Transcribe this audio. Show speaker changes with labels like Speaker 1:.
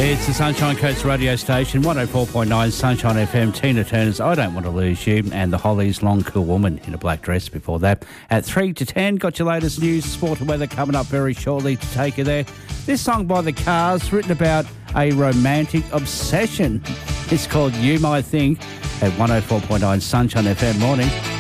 Speaker 1: It's the Sunshine Coast radio station, 104.9 Sunshine FM, Tina Turner's I Don't Want to Lose You, and the Hollies' Long Cool Woman in a black dress before that. At 3 to 10, got your latest news, sport and weather coming up very shortly to take you there. This song by The Cars, written about a romantic obsession. It's called You Might Think at 104.9 Sunshine FM morning.